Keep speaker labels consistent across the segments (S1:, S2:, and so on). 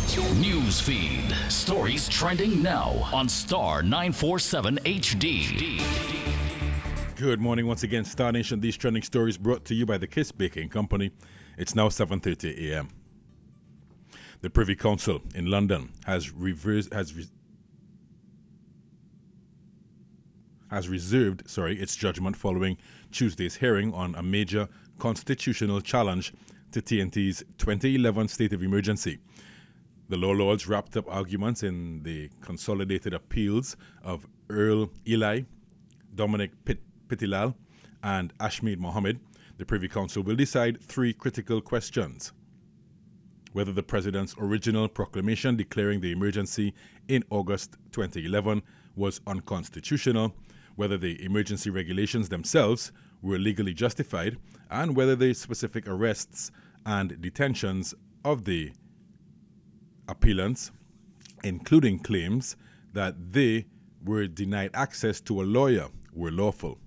S1: News feed. Stories trending now on Star 947 HD.
S2: Good morning once again, Star Nation. These trending stories brought to you by the Kiss Baking Company. It's now 7:30 a.m. The Privy Council in London has reserved its judgment following Tuesday's hearing on a major constitutional challenge to TNT's 2011 state of emergency. The Law Lords wrapped up arguments in the consolidated appeals of Earl Ely, Dominic Pitilal, and Ashmead Mohammed. The Privy Council will decide three critical questions: whether the President's original proclamation declaring the emergency in August 2011 was unconstitutional, whether the emergency regulations themselves were legally justified, and whether the specific arrests and detentions of the appellants, including claims that they were denied access to a lawyer, were lawful.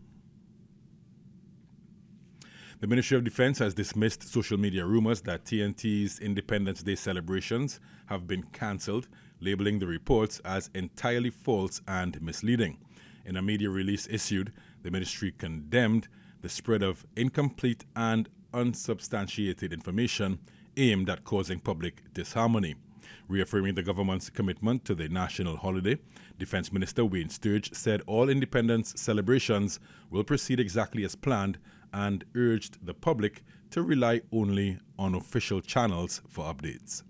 S2: The Ministry of Defense has dismissed social media rumors that TNT's Independence Day celebrations have been cancelled, labeling the reports as entirely false and misleading. In a media release issued, the ministry condemned the spread of incomplete and unsubstantiated information aimed at causing public disharmony. Reaffirming the government's commitment to the national holiday, Defense Minister Wayne Sturge said all independence celebrations will proceed exactly as planned and urged the public to rely only on official channels for updates.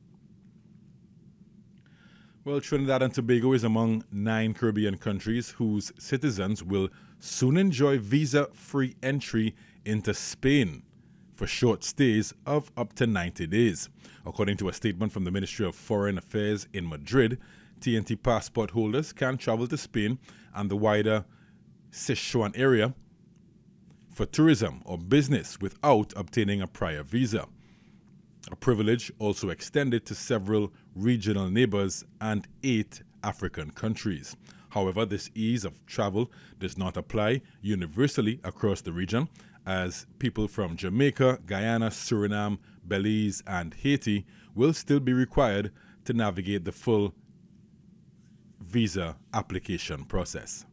S2: Well, Trinidad and Tobago is among 9 Caribbean countries whose citizens will soon enjoy visa-free entry into Spain for short stays of up to 90 days. According to a statement from the Ministry of Foreign Affairs in Madrid, TNT passport holders can travel to Spain and the wider Sichuan area for tourism or business without obtaining a prior visa. A privilege also extended to several regional neighbors and 8 African countries. However, this ease of travel does not apply universally across the region, as people from Jamaica, Guyana, Suriname, Belize, and Haiti will still be required to navigate the full visa application process.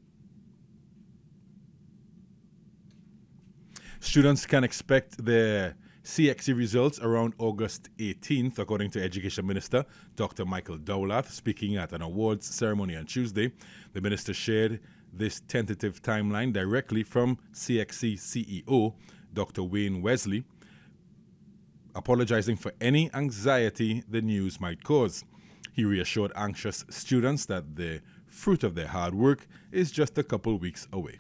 S2: Students can expect their CXC results around August 18th, according to Education Minister Dr. Michael Dowlath. Speaking at an awards ceremony on Tuesday, the minister shared this tentative timeline directly from CXC CEO Dr. Wayne Wesley, apologizing for any anxiety the news might cause. He reassured anxious students that the fruit of their hard work is just a couple weeks away.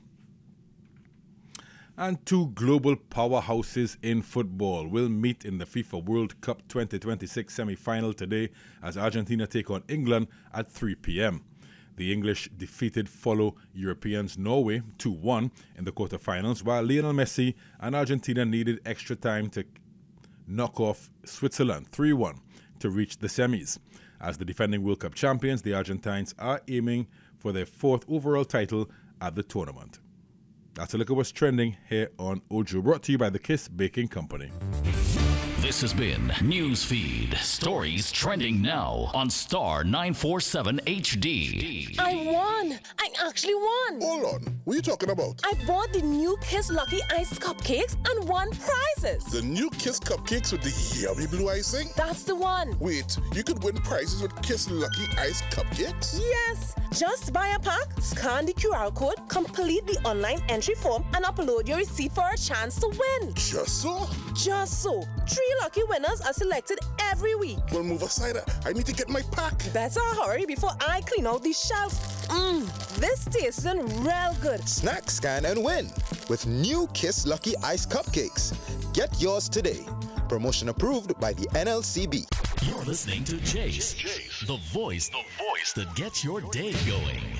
S2: And 2 global powerhouses in football will meet in the FIFA World Cup 2026 semi-final today as Argentina take on England at 3 p.m. The English defeated fellow Europeans Norway 2-1 in the quarterfinals, while Lionel Messi and Argentina needed extra time to knock off Switzerland 3-1 to reach the semis. As the defending World Cup champions, the Argentines are aiming for their 4th overall title at the tournament. That's a look at what's trending here on Ojo, brought to you by the Kiss Baking Company.
S1: This has been Newsfeed. Stories trending now on Star 947 HD.
S3: I won! I actually won!
S4: Hold on, what are you talking about?
S3: I bought the new Kiss Lucky Ice cupcakes and won prizes.
S4: The new Kiss cupcakes with the yummy blue icing?
S3: That's the one.
S4: Wait, you could win prizes with Kiss Lucky Ice cupcakes?
S3: Yes! Just buy a pack, scan the QR code, complete the online entry form, and upload your receipt for a chance to win.
S4: Just so?
S3: Just so. 3 lucky winners are selected every week.
S4: Well, move aside. I need to get my pack.
S3: Better hurry before I clean out the shelf. This tastes real good.
S5: Snack, scan, and win with new Kiss Lucky Ice Cupcakes. Get yours today. Promotion approved by the NLCB.
S1: You're listening to Jace, the voice that gets your day going.